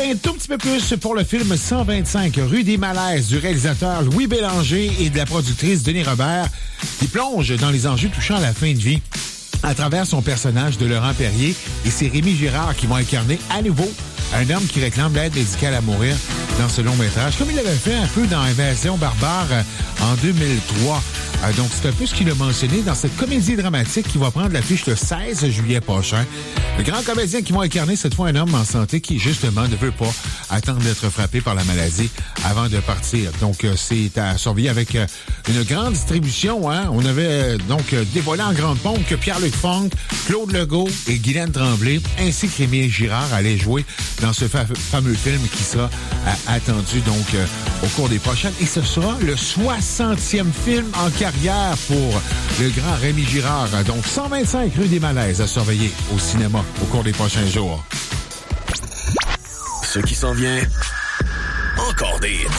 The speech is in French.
un tout petit peu plus pour le film 125 rue des Malaises du réalisateur Louis Bélanger et de la productrice Denis Robert, qui plonge dans les enjeux touchant à la fin de vie à travers son personnage de Laurent Perrier, et c'est Rémi Girard qui vont incarner à nouveau un homme qui réclame l'aide médicale à mourir dans ce long métrage, comme il l'avait fait un peu dans Invasion barbare en 2003. Donc, c'est un peu ce qu'il a mentionné dans cette comédie dramatique qui va prendre l'affiche le 16 juillet prochain. Le grand comédien qui va incarner cette fois un homme en santé qui, justement, ne veut pas attendre d'être frappé par la maladie avant de partir. Donc, c'est à surveiller avec une grande distribution. Hein? On avait donc dévoilé en grande pompe que Pierre-Luc Funk, Claude Legault et Guylaine Tremblay, ainsi que Rémi Girard, allaient jouer dans ce fameux film qui sera attendu donc au cours des prochaines. Et ce sera le 60e film en carrière pour le grand Rémi Girard. Donc 125 rue des Malaises à surveiller au cinéma au cours des prochains jours. Ce qui s'en vient, encore des